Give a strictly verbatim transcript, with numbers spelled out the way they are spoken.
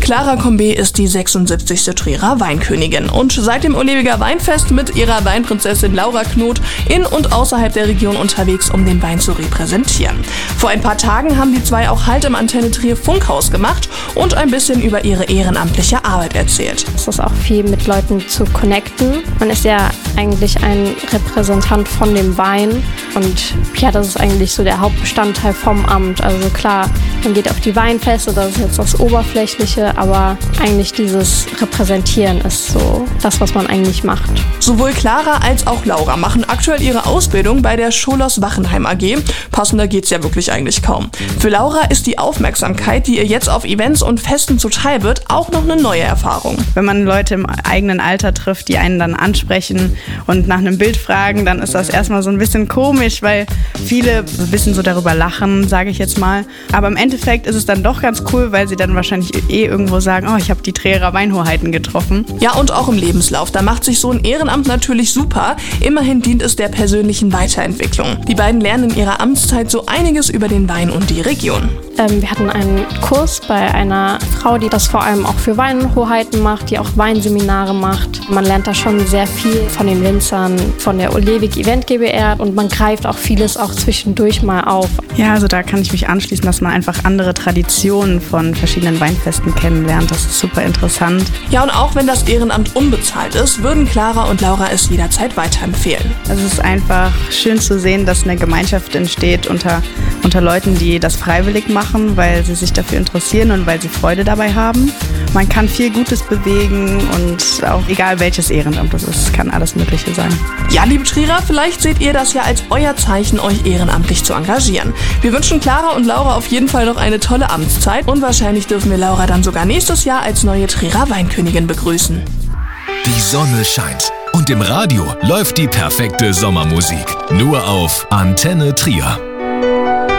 Clara Combet ist die sechsundsiebzigste Trierer Weinkönigin und seit dem Olewiger Weinfest mit ihrer Weinprinzessin Laura Knot in und außerhalb der Region unterwegs, um den Wein zu repräsentieren. Vor ein paar Tagen haben die zwei auch Halt im Antenne Trier Funkhaus gemacht und ein bisschen über ihre ehrenamtliche Arbeit erzählt. Es ist auch viel mit Leuten zu connecten. Man ist ja eigentlich ein Repräsentant von dem Wein und ja, das ist eigentlich so der Hauptbestandteil vom Amt. Also klar, man geht auf die Weinfeste, das ist jetzt das Oberflächliche, aber eigentlich dieses Repräsentieren ist so das, was man eigentlich macht. Sowohl Clara als auch Laura machen aktuell ihre Ausbildung bei der Scholos Wachenheim A G. Passender geht's ja wirklich eigentlich kaum. Für Laura ist die Aufmerksamkeit, die ihr jetzt auf Events und Festen zuteil wird, auch noch eine neue Erfahrung. Wenn man Leute im eigenen Alter trifft, die einen dann ansprechen und nach einem Bild fragen, dann ist das erstmal so ein bisschen komisch, weil viele so ein bisschen so darüber lachen, sage ich jetzt mal. Aber im Endeffekt ist es dann doch ganz cool, weil sie dann wahrscheinlich eh irgendwo sagen, oh, ich habe die Trierer Weinhoheiten getroffen. Ja, und auch im Lebenslauf, da macht sich so ein Ehrenamt natürlich super. Immerhin dient es der persönlichen Weiterentwicklung. Die beiden lernen in ihrer Amtszeit so einiges über den Wein und die Region. Ähm, wir hatten einen Kurs bei einer Frau, die das vor allem auch für Weinhoheiten macht, die auch Weinseminare macht. Man lernt da schon sehr viel von den Winzern, von der Olewig Event GbR und man greift auch vieles auch zwischendurch mal auf. Ja, also da kann ich mich anschließen, dass man einfach andere Traditionen von verschiedenen Weinfesten kennenlernt. Das ist super interessant. Ja, und auch wenn das Ehrenamt unbezahlt ist, würden Clara und Laura es jederzeit weiterempfehlen. Also es ist einfach schön zu sehen, dass eine Gemeinschaft entsteht unter, unter Leuten, die das freiwillig machen, weil sie sich dafür interessieren und weil sie Freude dabei haben. Man kann viel Gutes bewegen und auch egal welches Ehrenamt das ist, kann alles Mögliche sein. Ja, liebe Trierer, vielleicht seht ihr das ja als euer Zeichen, euch ehrenamtlich zu engagieren. Wir wünschen Clara und Laura auf jeden Fall noch eine tolle Amtszeit und wahrscheinlich dürfen wir Laura dann sogar nächstes Jahr als neue Trierer Weinkönigin begrüßen. Die Sonne scheint und im Radio läuft die perfekte Sommermusik. Nur auf Antenne Trier.